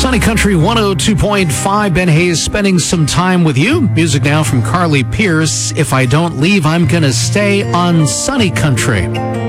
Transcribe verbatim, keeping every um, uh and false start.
Sunny Country one oh two point five. Ben Hayes spending some time with you. Music now from Carly Pearce. If I don't leave, I'm gonna stay on Sunny Country.